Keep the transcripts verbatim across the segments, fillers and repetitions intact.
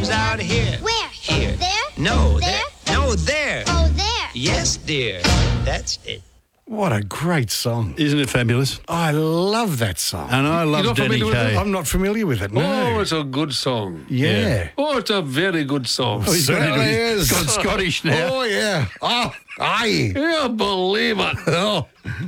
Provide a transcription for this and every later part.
comes out here. Where? Here. There? No, There? there. No, there. Oh, there. Yes, dear. That's it. What a great song. Isn't it fabulous? I love that song. And I love not Danny familiar with Kaye. I'm not familiar with it, no. Oh, it's a good song. yeah. Oh, it's a very good song. Oh, he's got, into Certainly his, is. gone Scottish now. Oh, yeah. Oh, aye. Yeah, believe it. Oh.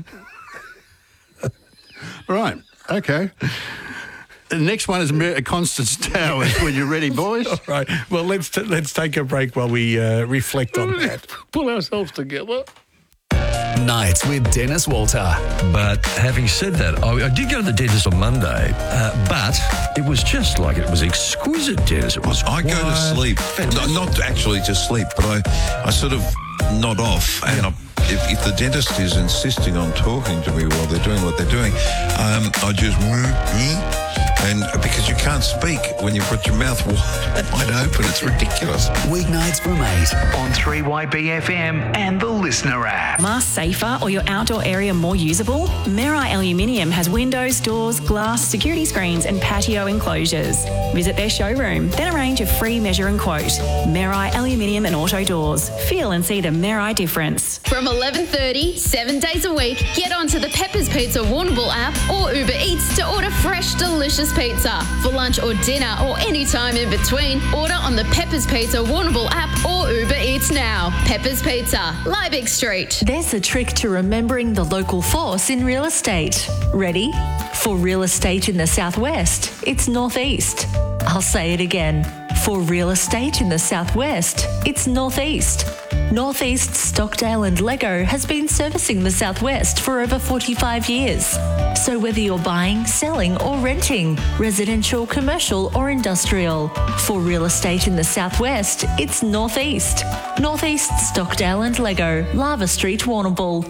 Right, okay. The next one is Mer- Constance Towers. When you're ready, boys. All right. Well, let's t- let's take a break while we uh, reflect on that. Pull ourselves together. Nights with Dennis Walter. But having said that, I, I did go to the dentist on Monday, uh, but it was just like it was exquisite, Dennis. It was I go to quiet. sleep, no, not actually to sleep, but I, I sort of nod off. And I, if, if the dentist is insisting on talking to me while they're doing what they're doing, um, I just, and because you can't speak when you've got your mouth wide open, it's ridiculous. Weeknights from eight. On three Y B F M and the Listener app. Mask safer or your outdoor area more usable? Merai Aluminium has windows, doors, glass, security screens and patio enclosures. Visit their showroom, then arrange a free measure and quote. Merai Aluminium and Auto Doors. Feel and see the Merai difference. From eleven thirty, seven days a week, get onto the Pepper's Pizza Warrnambool app or Uber Eats to order fresh, delicious pizza. For lunch or dinner or any time in between, order on the Pepper's Pizza Warrnambool app or Uber Eats now. Pepper's Pizza, Liebig Street. There's a trick to remembering the local force in real estate. Ready? For real estate in the southwest, it's northeast. I'll say it again. For real estate in the southwest, it's northeast. Northeast Stockdale and Lego has been servicing the southwest for over forty-five years. So whether you're buying, selling or renting, residential, commercial or industrial, for real estate in the southwest, it's northeast. Northeast Stockdale and Lego, Lava Street, Warrnambool.